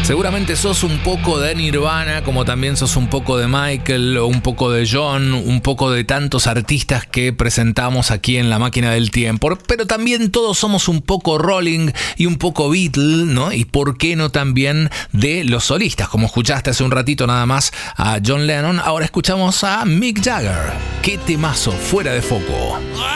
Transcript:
Seguramente sos un poco de Nirvana, como también sos un poco de Michael, o un poco de John, un poco de tantos artistas que presentamos aquí en La Máquina del Tiempo. Pero también todos somos un poco Rolling y un poco Beatle, ¿no? Y por qué no también de los solistas, como escuchaste hace un ratito nada más a John Lennon. Ahora escuchamos a Mick Jagger. Qué temazo, Fuera de Foco.